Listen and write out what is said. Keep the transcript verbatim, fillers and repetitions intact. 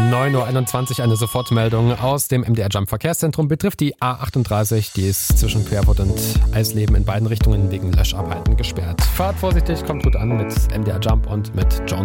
neun Uhr einundzwanzig, eine Sofortmeldung aus dem M D R Jump Verkehrszentrum betrifft die A achtunddreißig. Die ist zwischen Querfurt und Eisleben in beiden Richtungen wegen Löscharbeiten gesperrt. Fahrt vorsichtig, kommt gut an mit M D R Jump und mit Jones.